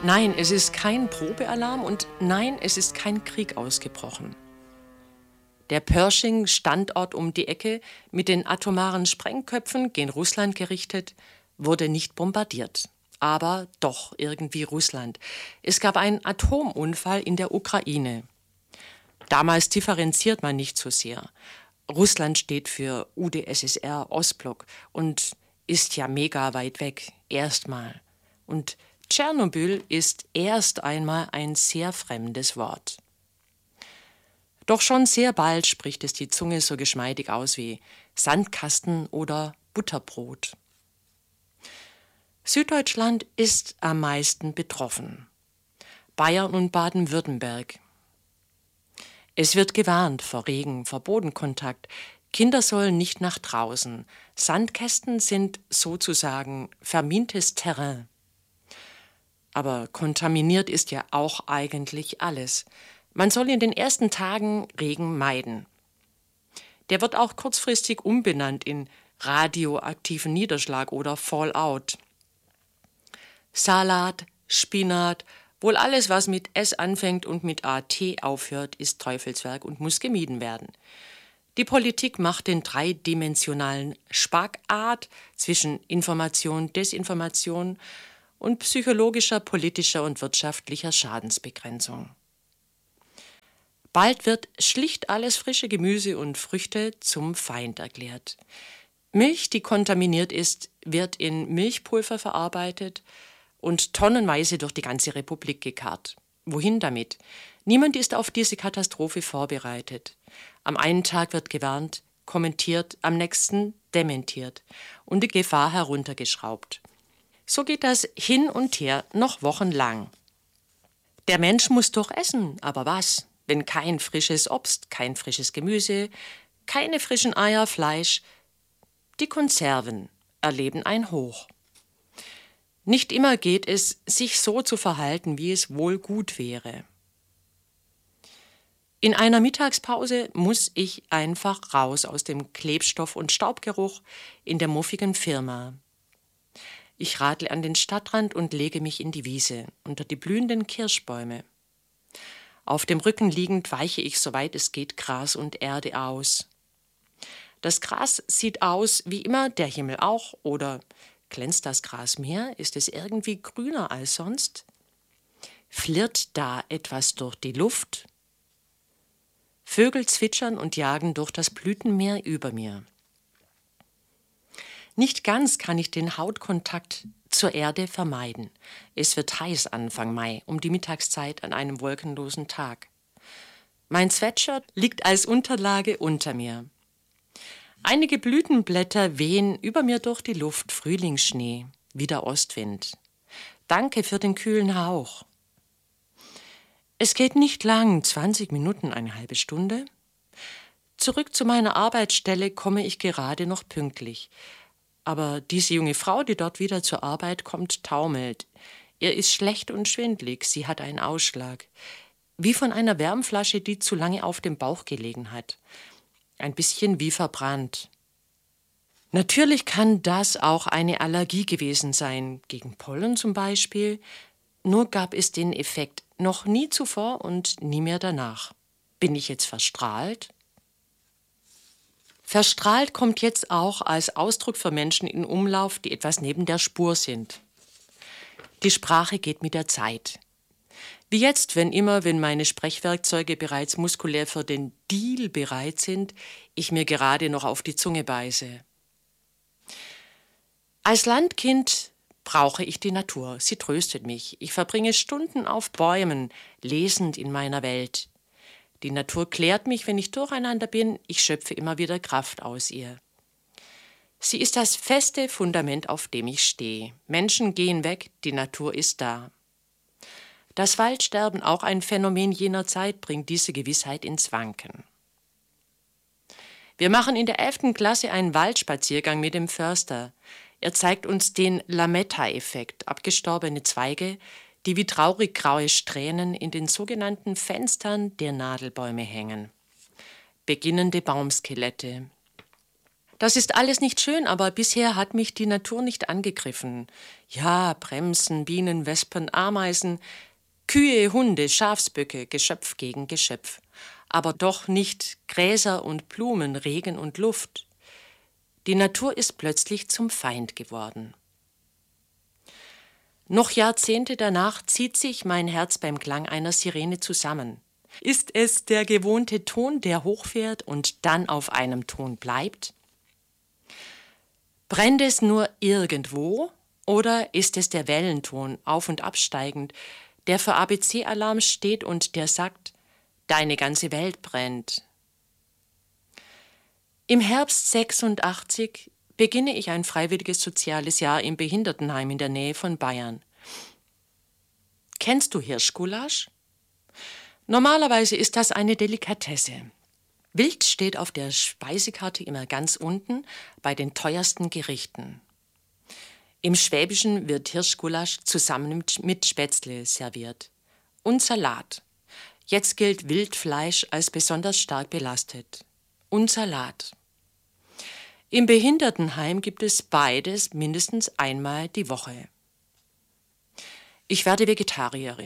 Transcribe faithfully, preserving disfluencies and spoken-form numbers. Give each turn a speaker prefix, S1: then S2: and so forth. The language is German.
S1: Nein, es ist kein Probealarm und nein, es ist kein Krieg ausgebrochen. Der Pershing-Standort um die Ecke mit den atomaren Sprengköpfen gen Russland gerichtet, wurde nicht bombardiert. Aber doch irgendwie Russland. Es gab einen Atomunfall in der Ukraine. Damals differenziert man nicht so sehr. Russland steht für U d S S R, Ostblock und ist ja mega weit weg, erstmal. Und Tschernobyl ist erst einmal ein sehr fremdes Wort. Doch schon sehr bald spricht es die Zunge so geschmeidig aus wie Sandkasten oder Butterbrot. Süddeutschland ist am meisten betroffen. Bayern und Baden-Württemberg. Es wird gewarnt vor Regen, vor Bodenkontakt. Kinder sollen nicht nach draußen. Sandkästen sind sozusagen vermintes Terrain. Aber kontaminiert ist ja auch eigentlich alles. Man soll in den ersten Tagen Regen meiden. Der wird auch kurzfristig umbenannt in radioaktiven Niederschlag oder Fallout. Salat, Spinat, wohl alles, was mit S anfängt und mit A T aufhört, ist Teufelswerk und muss gemieden werden. Die Politik macht den dreidimensionalen Spagat zwischen Information, Desinformation und psychologischer, politischer und wirtschaftlicher Schadensbegrenzung. Bald wird schlicht alles frische Gemüse und Früchte zum Feind erklärt. Milch, die kontaminiert ist, wird in Milchpulver verarbeitet und tonnenweise durch die ganze Republik gekarrt. Wohin damit? Niemand ist auf diese Katastrophe vorbereitet. Am einen Tag wird gewarnt, kommentiert, am nächsten dementiert und die Gefahr heruntergeschraubt. So geht das hin und her noch wochenlang. Der Mensch muss doch essen, aber was? Wenn kein frisches Obst, kein frisches Gemüse, keine frischen Eier, Fleisch. Die Konserven erleben ein Hoch. Nicht immer geht es, sich so zu verhalten, wie es wohl gut wäre. In einer Mittagspause muss ich einfach raus aus dem Klebstoff- und Staubgeruch in der muffigen Firma. Ich radle an den Stadtrand und lege mich in die Wiese, unter die blühenden Kirschbäume. Auf dem Rücken liegend weiche ich, soweit es geht, Gras und Erde aus. Das Gras sieht aus wie immer, der Himmel auch, oder glänzt das Gras mehr? Ist es irgendwie grüner als sonst? Flirrt da etwas durch die Luft? Vögel zwitschern und jagen durch das Blütenmeer über mir. Nicht ganz kann ich den Hautkontakt zur Erde vermeiden. Es wird heiß Anfang Mai, um die Mittagszeit an einem wolkenlosen Tag. Mein Sweatshirt liegt als Unterlage unter mir. Einige Blütenblätter wehen über mir durch die Luft, Frühlingsschnee, wieder Ostwind. Danke für den kühlen Hauch. Es geht nicht lang, zwanzig Minuten, eine halbe Stunde. Zurück zu meiner Arbeitsstelle komme ich gerade noch pünktlich. Aber diese junge Frau, die dort wieder zur Arbeit kommt, taumelt. Ihr ist schlecht und schwindlig, sie hat einen Ausschlag. Wie von einer Wärmflasche, die zu lange auf dem Bauch gelegen hat. Ein bisschen wie verbrannt. Natürlich kann das auch eine Allergie gewesen sein, gegen Pollen zum Beispiel. Nur gab es den Effekt noch nie zuvor und nie mehr danach. Bin ich jetzt verstrahlt? Verstrahlt kommt jetzt auch als Ausdruck für Menschen in Umlauf, die etwas neben der Spur sind. Die Sprache geht mit der Zeit. Wie jetzt, wenn immer, wenn meine Sprechwerkzeuge bereits muskulär für den Deal bereit sind, ich mir gerade noch auf die Zunge beiße. Als Landkind brauche ich die Natur. Sie tröstet mich. Ich verbringe Stunden auf Bäumen, lesend in meiner Welt. Die Natur klärt mich, wenn ich durcheinander bin. Ich schöpfe immer wieder Kraft aus ihr. Sie ist das feste Fundament, auf dem ich stehe. Menschen gehen weg, die Natur ist da. Das Waldsterben, auch ein Phänomen jener Zeit, bringt diese Gewissheit ins Wanken. Wir machen in der elften Klasse einen Waldspaziergang mit dem Förster. Er zeigt uns den Lametta-Effekt, abgestorbene Zweige, die wie traurig graue Strähnen in den sogenannten Fenstern der Nadelbäume hängen. Beginnende Baumskelette. Das ist alles nicht schön, aber bisher hat mich die Natur nicht angegriffen. Ja, Bremsen, Bienen, Wespen, Ameisen, Kühe, Hunde, Schafsböcke, Geschöpf gegen Geschöpf. Aber doch nicht Gräser und Blumen, Regen und Luft. Die Natur ist plötzlich zum Feind geworden. Noch Jahrzehnte danach zieht sich mein Herz beim Klang einer Sirene zusammen. Ist es der gewohnte Ton, der hochfährt und dann auf einem Ton bleibt? Brennt es nur irgendwo oder ist es der Wellenton, auf- und absteigend, der für A B C-Alarm steht und der sagt, deine ganze Welt brennt? Im Herbst sechsundachtzig beginne ich ein freiwilliges soziales Jahr im Behindertenheim in der Nähe von Bayern. Kennst du Hirschgulasch? Normalerweise ist das eine Delikatesse. Wild steht auf der Speisekarte immer ganz unten bei den teuersten Gerichten. Im Schwäbischen wird Hirschgulasch zusammen mit Spätzle serviert. Und Salat. Jetzt gilt Wildfleisch als besonders stark belastet. Und Salat. Im Behindertenheim gibt es beides mindestens einmal die Woche. Ich werde Vegetarierin.